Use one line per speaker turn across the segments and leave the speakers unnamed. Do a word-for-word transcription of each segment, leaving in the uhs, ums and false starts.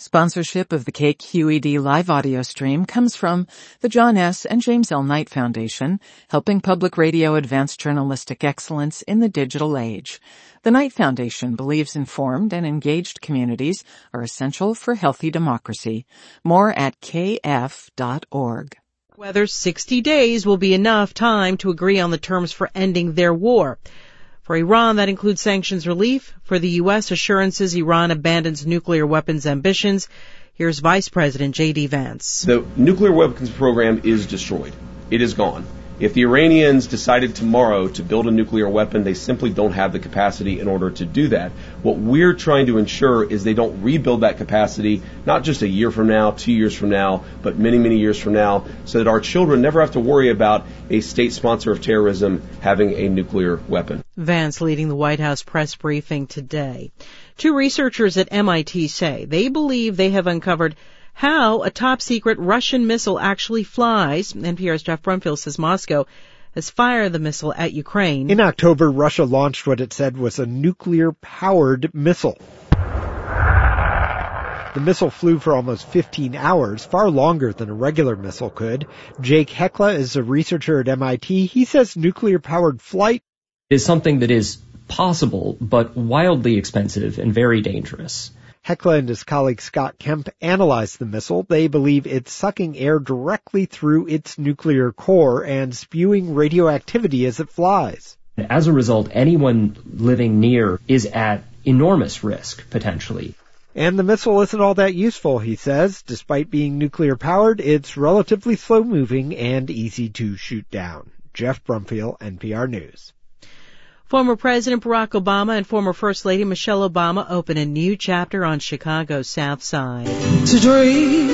Sponsorship of the K Q E D live audio stream comes from the John S. and James L. Knight Foundation, helping public radio advance journalistic excellence in the digital age. The Knight Foundation believes informed and engaged communities are essential for healthy democracy. More at k f dot org.
Whether sixty days will be enough time to agree on the terms for ending their war. For Iran, that includes sanctions relief. For the U S, assurances Iran abandons nuclear weapons ambitions. Here's Vice President J D. Vance.
The nuclear weapons program is destroyed. It is gone. If the Iranians decided tomorrow to build a nuclear weapon, they simply don't have the capacity in order to do that. What we're trying to ensure is they don't rebuild that capacity, not just a year from now, two years from now, but many, many years from now, so that our children never have to worry about a state sponsor of terrorism having a nuclear weapon.
Vance leading the White House press briefing today. Two researchers at M I T say they believe they have uncovered how a top-secret Russian missile actually flies. N P R's Jeff Brumfield says Moscow has fired the missile at Ukraine.
In October, Russia launched what it said was a nuclear-powered missile. The missile flew for almost fifteen hours, far longer than a regular missile could. Jake Hekla is a researcher at M I T. He says nuclear-powered flight
is something that is possible, but wildly expensive and very dangerous.
Hekla and his colleague Scott Kemp analyzed the missile. They believe it's sucking air directly through its nuclear core and spewing radioactivity as it flies.
As a result, anyone living near is at enormous risk, potentially.
And the missile isn't all that useful, he says. Despite being nuclear-powered, it's relatively slow-moving and easy to shoot down. Jeff Brumfield, N P R News.
Former President Barack Obama and former First Lady Michelle Obama open a new chapter on Chicago's South Side.
To dream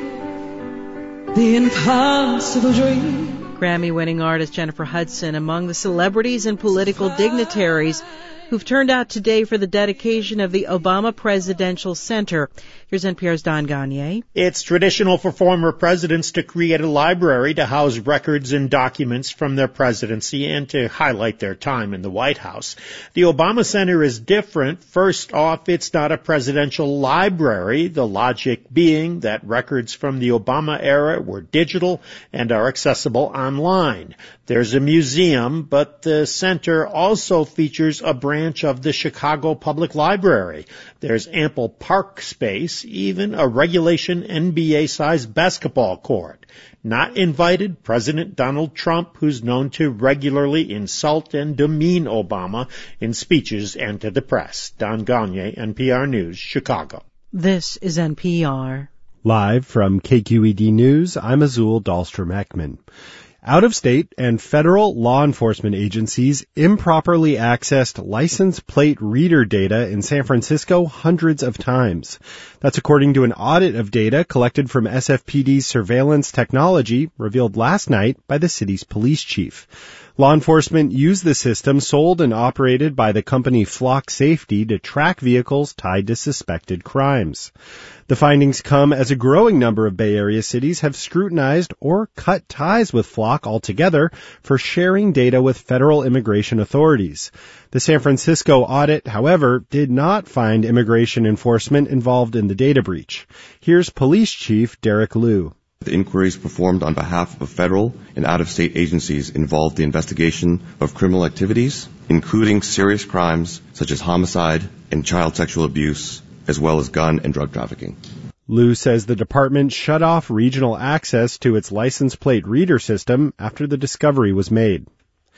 the impossible dream.
Grammy-winning artist Jennifer Hudson among the celebrities and political dignitaries who've turned out today for the dedication of the Obama Presidential Center. Here's N P R's Don Gagne.
It's traditional for former presidents to create a library to house records and documents from their presidency and to highlight their time in the White House. The Obama Center is different. First off, it's not a presidential library, the logic being that records from the Obama era were digital and are accessible online. There's a museum, but the center also features a branch of the Chicago Public Library. There's ample park space, even a regulation N B A-sized basketball court. Not invited, President Donald Trump, who's known to regularly insult and demean Obama in speeches and to the press. Don Gagne, N P R News, Chicago.
This is N P R.
Live from K Q E D News, I'm Azul Dahlstrom-Ekman. Out-of-state and federal law enforcement agencies improperly accessed license plate reader data in San Francisco hundreds of times. That's according to an audit of data collected from S F P D's surveillance technology revealed last night by the city's police chief. Law enforcement used the system sold and operated by the company Flock Safety to track vehicles tied to suspected crimes. The findings come as a growing number of Bay Area cities have scrutinized or cut ties with Flock altogether for sharing data with federal immigration authorities. The San Francisco audit, however, did not find immigration enforcement involved in the data breach. Here's Police Chief Derek Liu.
The inquiries performed on behalf of federal and out-of-state agencies involved the investigation of criminal activities, including serious crimes such as homicide and child sexual abuse, as well as gun and drug trafficking.
Liu says the department shut off regional access to its license plate reader system after the discovery was made.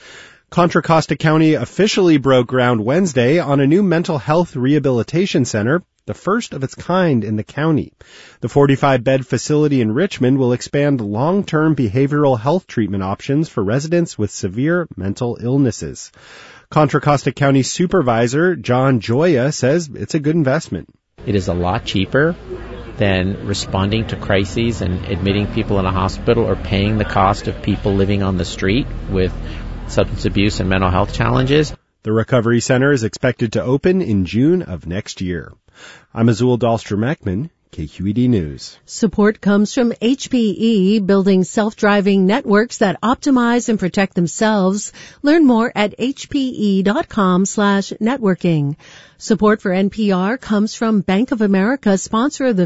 Contra Costa County officially broke ground Wednesday on a new mental health rehabilitation center, the first of its kind in the county. The forty-five bed facility in Richmond will expand long-term behavioral health treatment options for residents with severe mental illnesses. Contra Costa County Supervisor John Joya says it's a good investment.
It is a lot cheaper than responding to crises and admitting people in a hospital or paying the cost of people living on the street with substance abuse and mental health challenges.
The Recovery Center is expected to open in June of next year. I'm Azul Dahlstrom-Ekman, K Q E D News.
Support comes from H P E, building self-driving networks that optimize and protect themselves. Learn more at hpe.com slash networking. Support for N P R comes from Bank of America, sponsor of the